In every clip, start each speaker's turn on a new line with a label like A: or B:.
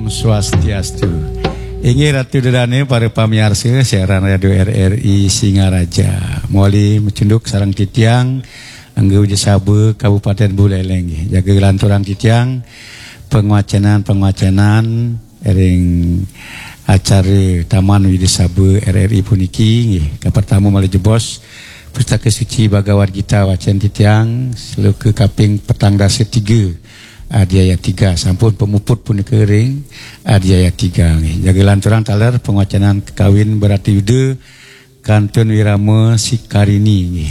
A: Om Swastiastu. Ingi Ratu Dedane para pamirsa siaran radio RRI Singaraja. Muali mencunduk sarang titiang angge uji sabe Kabupaten Buleleng. Jaga lanturan titiang penguacanan ering acara Taman Widi Sabe RRI puniki nggih. Kapertama mali jebos Pustaka Suci Bhagavad Gita wacan titiang seluruh kaping petang dasa 3 adi ayat 3 sampun pemuput pun kering adi ayat 3 jaga lanturan taler penguacanan kawin berarti yuda kantun wirama sikarini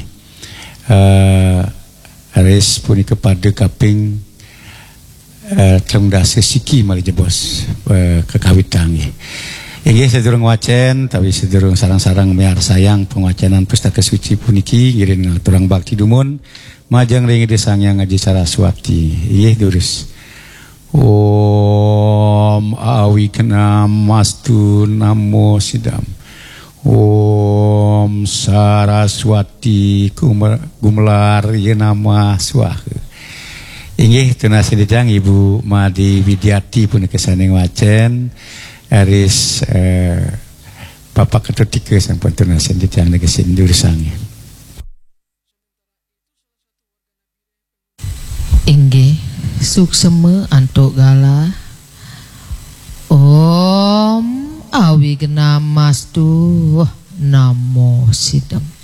A: aris pun kepada kaping telung dasa siki mali jebos kekawitang ini sedurung wacen tapi sedurung sarang-sarang miar sayang penguacanan Pustaka Suci puniki ngiring turang bakti dumun majang ringi desangyang Aji Saraswati. Iya durus. Om awi kena mastu namo sidam. Om Saraswati gumelar ye nama swaha. Inggih tunasi dijang Ibu Madi Widiati pun kesaneng wacen. Aris Bapak Ketutika sampun tunasi dijang negesin durusangnya.
B: Inggih sukseme antuk gala Om awi gena mastu namo sidam.